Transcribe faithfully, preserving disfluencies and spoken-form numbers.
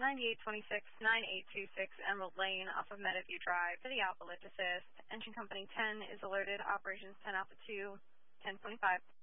ninety-eight twenty-six, nine eight two six Emerald Lane off of Meadowview Drive for the Alpha Lift Assist. Engine Company ten is alerted. Operations ten Alpha two, ten twenty-five.